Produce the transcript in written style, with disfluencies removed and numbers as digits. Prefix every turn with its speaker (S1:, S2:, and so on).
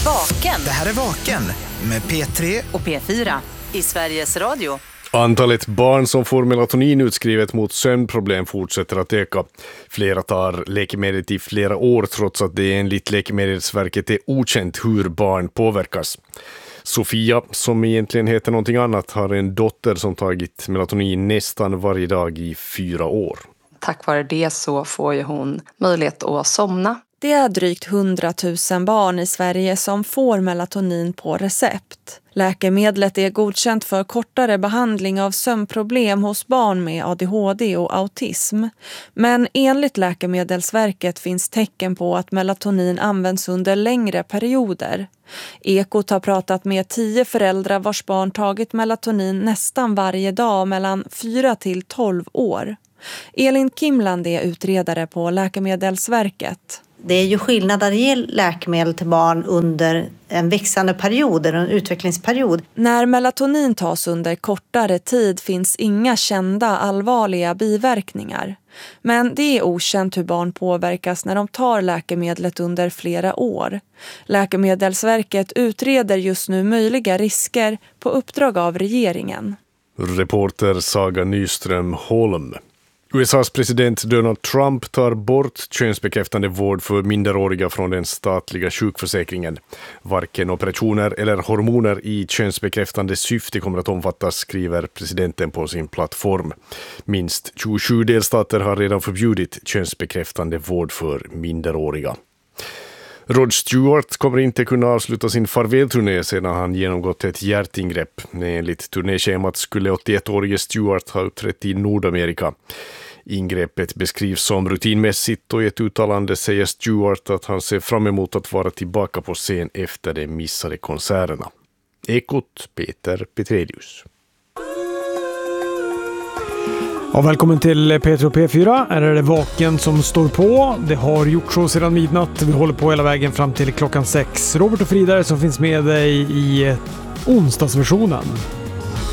S1: Vaken.
S2: Det här är Vaken med P3
S1: och P4 i Sveriges Radio.
S3: Antalet barn som får melatonin utskrivet mot sömnproblem fortsätter att öka. Flera tar läkemedlet i flera år trots att det enligt Läkemedelsverket är okänt hur barn påverkas. Sofia, som egentligen heter någonting annat, har en dotter som tagit melatonin nästan varje dag i 4 år.
S4: Tack vare det så får ju hon möjlighet att somna.
S5: Det är drygt 100 000 barn i Sverige som får melatonin på recept. Läkemedlet är godkänt för kortare behandling av sömnproblem hos barn med ADHD och autism. Men enligt Läkemedelsverket finns tecken på att melatonin används under längre perioder. Ekot har pratat med 10 föräldrar vars barn tagit melatonin nästan varje dag mellan 4 till 12 år. Elin Kimland är utredare på Läkemedelsverket.
S6: Det är ju skillnad att ge läkemedel till barn under en växande period, eller en utvecklingsperiod.
S5: När melatonin tas under kortare tid finns inga kända allvarliga biverkningar. Men det är okänt hur barn påverkas när de tar läkemedlet under flera år. Läkemedelsverket utreder just nu möjliga risker på uppdrag av regeringen.
S3: Reporter Saga Nyström Holm. USAs president Donald Trump tar bort könsbekräftande vård för minderåriga från den statliga sjukförsäkringen. Varken operationer eller hormoner i könsbekräftande syfte kommer att omfattas, skriver presidenten på sin plattform. Minst 27 delstater har redan förbjudit könsbekräftande vård för minderåriga. Rod Stewart kommer inte kunna avsluta sin farvälturné sedan han genomgått ett hjärtingrepp. Enligt turnéschemat skulle 81-årige Stewart ha uppträtt i Nordamerika. Ingreppet beskrivs som rutinmässigt och i ett uttalande säger Stewart att han ser fram emot att vara tillbaka på scen efter de missade konserterna. Ekot Peter Petrelius.
S7: Ja, välkommen till P3 och P4. Här är det Vaken som står på. Det har gjort så sedan midnatt. Vi håller på hela vägen fram till klockan 6. Robert och Frida som finns med dig i onsdagsversionen.